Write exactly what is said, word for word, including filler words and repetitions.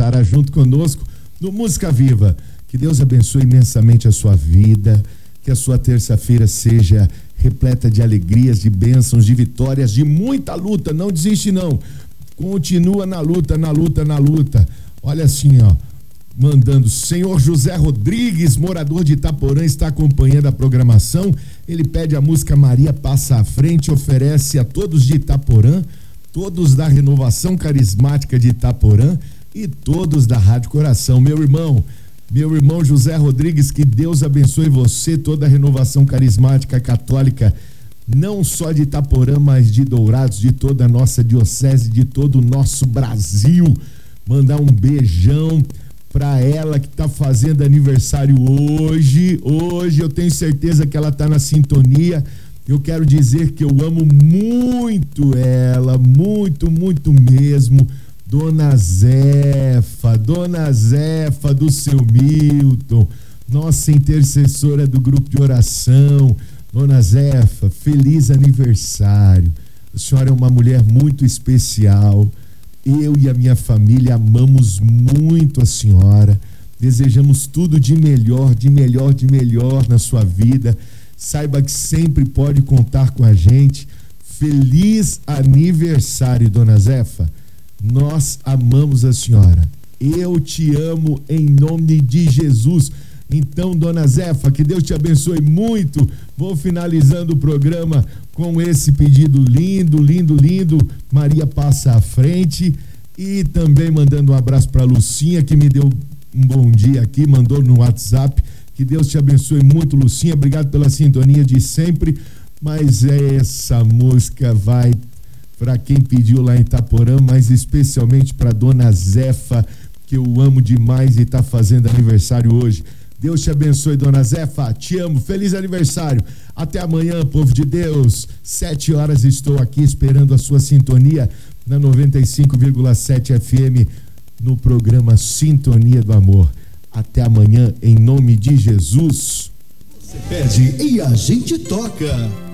estará junto conosco no Música Viva. Que Deus abençoe imensamente a sua vida, que a sua terça-feira seja repleta de alegrias, de bênçãos, de vitórias, de muita luta. Não desiste não, continua na luta, na luta, na luta. Olha assim, ó, mandando, senhor José Rodrigues, morador de Itaporã, está acompanhando a programação. Ele pede a música Maria Passa à Frente, oferece a todos de Itaporã, todos da Renovação Carismática de Itaporã e todos da Rádio Coração. Meu irmão, meu irmão José Rodrigues, que Deus abençoe você, toda a Renovação Carismática Católica, não só de Itaporã, mas de Dourados, de toda a nossa diocese, de todo o nosso Brasil. Mandar um beijão para ela que tá fazendo aniversário hoje. Hoje eu tenho certeza que ela tá na sintonia. Eu quero dizer que eu amo muito ela, muito, muito mesmo. Dona Zefa, Dona Zefa do seu Milton, nossa intercessora do grupo de oração. Dona Zefa, feliz aniversário. A senhora é uma mulher muito especial. Eu e a minha família amamos muito a senhora. Desejamos tudo de melhor, de melhor, de melhor na sua vida. Saiba que sempre pode contar com a gente. Feliz aniversário, Dona Zefa. Nós amamos a senhora. Eu te amo em nome de Jesus. Então, Dona Zefa, que Deus te abençoe muito. Vou finalizando o programa com esse pedido lindo, lindo, lindo. Maria Passa à Frente. E também mandando um abraço para Lucinha, que me deu um bom dia aqui, mandou no WhatsApp. Que Deus te abençoe muito, Lucinha. Obrigado pela sintonia de sempre. Mas essa música vai para quem pediu lá em Itaporã, mas especialmente para Dona Zefa, que eu amo demais e está fazendo aniversário hoje. Deus te abençoe, Dona Zefa, te amo, feliz aniversário. Até amanhã, povo de Deus. Sete horas estou aqui esperando a sua sintonia na noventa e cinco vírgula sete F M no programa Sintonia do Amor. Até amanhã, em nome de Jesus. Você pede e a gente toca.